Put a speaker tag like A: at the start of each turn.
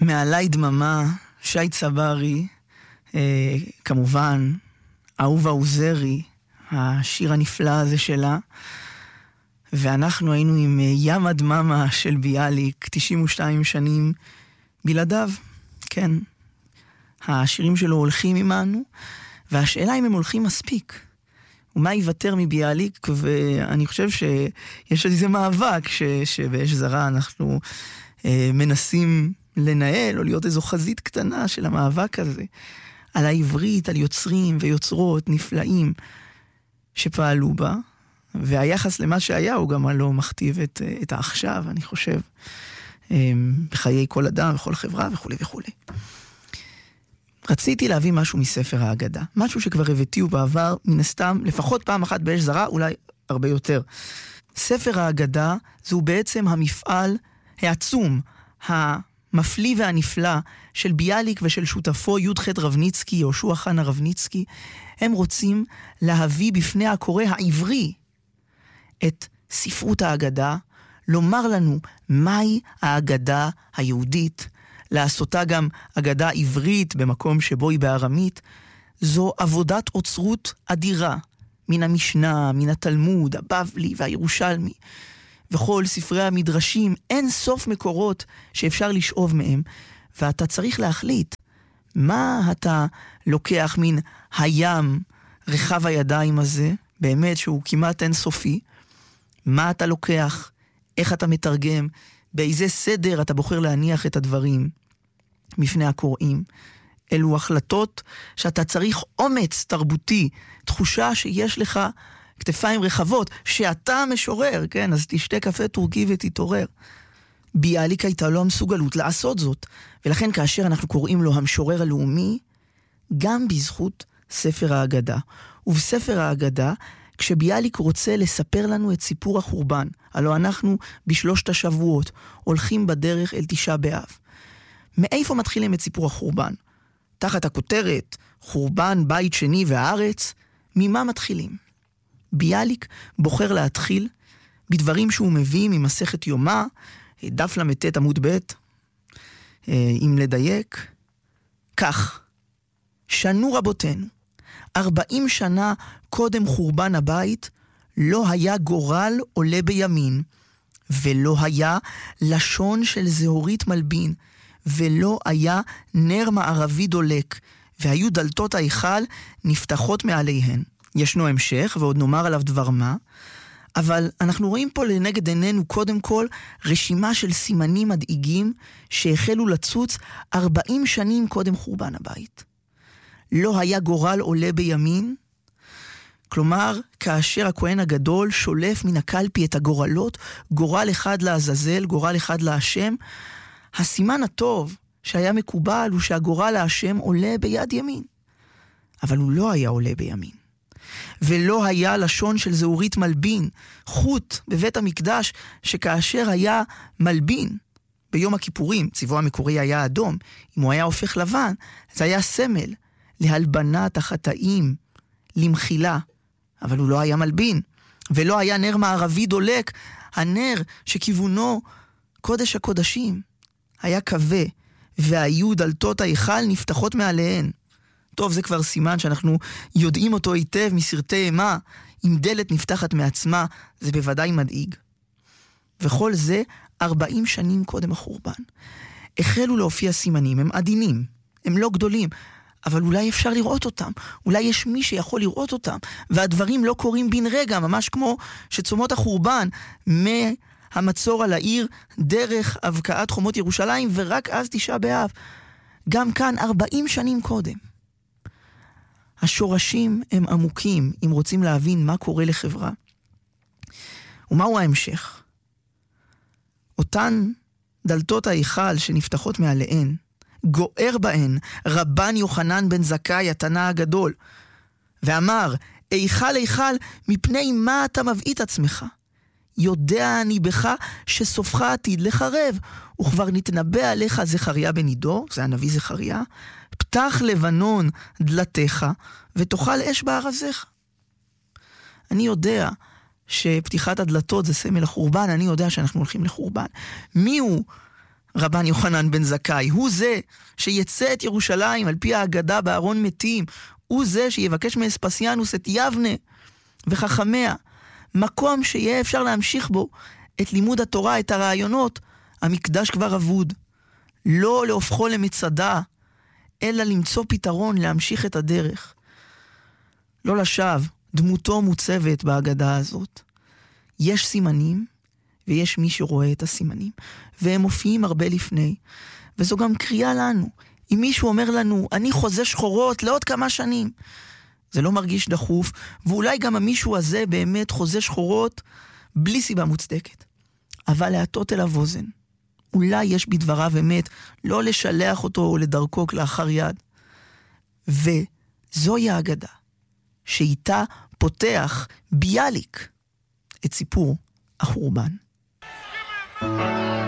A: מעלי דממה, שי צברי, כמובן, אהובה עוזרי, השיר הנפלא הזה שלה, ואנחנו היינו עם ים הדממה של ביאליק, 92 שנים בלעדיו, כן. השירים שלו הולכים עמנו, והשאלה אם הם הולכים מספיק. ומה ייוותר מביאליק, ואני חושב שיש איזה מאבק שבאש זרה אנחנו מנסים לנהל, או להיות איזו חזית קטנה של המאבק הזה, על העברית, על יוצרים ויוצרות נפלאים שפעלו בה, והיחס למה שהיה הוא גם לא מכתיב את העכשיו, אני חושב, בחיי כל אדם וכל חברה וכו' וכו'. רציתי להביא משהו מספר האגדה, משהו שכבר הבאתיו בעבר, מן הסתם, לפחות פעם אחת באש זרה, אולי הרבה יותר. ספר האגדה זהו בעצם המפעל העצום, המפליא והנפלא של ביאליק ושל שותפו י"ח רבניצקי, יהושע חנה רבניצקי. הם רוצים להביא בפני הקורא העברי את ספרות האגדה, לומר לנו מהי האגדה היהודית, לעשותה גם אגדה עברית במקום שבו היא בארמית. זו עבודת אוצרות אדירה, מן המשנה, מן התלמוד, הבבלי והירושלמי, וכל ספרי המדרשים, אין סוף מקורות שאפשר לשאוב מהם, ואתה צריך להחליט מה אתה לוקח מן הים רחב הידיים הזה, באמת שהוא כמעט אינסופי, מה אתה לוקח, איך אתה מתרגם, באיזה סדר אתה בוחר להניח את הדברים בפני הקוראים. אלו החלטות שאתה צריך אומץ תרבותי, תחושה שיש לך כתפיים רחבות, שאתה משורר, כן? אז תשתה קפה טורקי ותתעורר. ביאליק הייתה לו המסוגלות לעשות זאת, ולכן כאשר אנחנו קוראים לו המשורר הלאומי, גם בזכות ספר האגדה. ובספר האגדה, כשביאליק רוצה לספר לנו את סיפור החורבן, הלוא אנחנו בשלושת השבועות הולכים בדרך אל תשעה באב. מאיפה מתחילים את סיפור החורבן? תחת הכותרת חורבן בית שני והארץ, ממה מתחילים? ביאליק בוחר להתחיל בדברים שהוא מביא ממסכת יומא, דף למתת עמוד ב', אם לדייק, כך, שנו רבותינו, 40 שנה קודם חורבן הבית, לא היה גורל עולה בימין, ולא היה לשון של זהורית מלבין, ולא היה נר מערבי דולק, והיו דלתות ההיכל נפתחות מעליהן. ישנו המשך, ועוד נאמר עליו דבר מה, אבל אנחנו רואים פה לנגד עינינו קודם כל רשימה של סימנים מדאיגים שהחלו לצוץ 40 שנים קודם חורבן הבית. לא היה גורל עולה בימין, כלומר, כאשר הכהן הגדול שולף מן הקלפי את הגורלות, גורל אחד לעזאזל, גורל אחד להשם, הסימן הטוב שהיה מקובל הוא שהגורל להשם עולה ביד ימין. אבל הוא לא היה עולה בימין. ולא היה לשון של זהורית מלבין, חוט בבית המקדש, שכאשר היה מלבין, ביום הכיפורים, צבעו המקורי היה אדום, אם הוא היה הופך לבן, זה היה סמל להלבנת החטאים, למחילה, אבל הוא לא היה מלבין, ולא היה נר מערבי דולק, הנר שכיוונו קודש הקודשים, היה כבה, והיו דלתות ההיכל נפתחות מעליהן. טוב, זה כבר סימן שאנחנו יודעים אותו היטב מסרטי אימה, אם דלת נפתחת מעצמה, זה בוודאי מדאיג. וכל זה 40 שנים קודם החורבן. החלו להופיע סימנים, הם עדינים, הם לא גדולים, אבל אולי אפשר לראות אותם, אולי יש מי שיכול לראות אותם, והדברים לא קורים בן רגע, ממש כמו שצומות החורבן מהמצור על העיר, דרך הבקעת חומות ירושלים, ורק אז תשעה באב. גם כאן 40 שנים קודם. השורשים הם עמוקים, אם רוצים להבין מה קורה לחברה. ומהו ההמשך? אותן דלתות ההיכל שנפתחות מעליהן, גוער בהן רבן יוחנן בן זכאי התנא הגדול, ואמר, היכל היכל, מפני מה אתה מבעית עצמך? יודע אני בך שסופך עתיד לחרב, וכבר נתנבא עליך זכריה בן עידו, זה הנביא זכריה, פתח לבנון דלתך, ותאכל אש בארזיך. אני יודע שפתיחת הדלתות זה סמל החורבן, אני יודע שאנחנו הולכים לחורבן. מי הוא רבן יוחנן בן זכאי, הוא זה שיצא את ירושלים על פי ההגדה בארון מתים, הוא זה שיבקש מאספסיאנוס את יבנה וחכמיה, מקום שיהיה אפשר להמשיך בו את לימוד התורה, את הרעיונות. המקדש כבר אבוד, לא להופכו למצדה, אלא למצוא פתרון להמשיך את הדרך. לא לשווא, דמותו מוצבת בהגדה הזאת. יש סימנים, ויש מי שרואה את הסימנים, והם מופיעים הרבה לפני, וזו גם קריאה לנו. אם מישהו אומר לנו, אני חוזה שחורות לעוד כמה שנים, זה לא מרגיש דחוף, ואולי גם המישהו הזה באמת חוזה שחורות בלי סיבה מוצדקת. אבל להטות אליו אוזן. אולי יש בדבריו אמת, לא לשלח אותו לדרכו כלאחר יד. וזוהי האגדה, שאיתה פותח ביאליק את סיפור החורבן.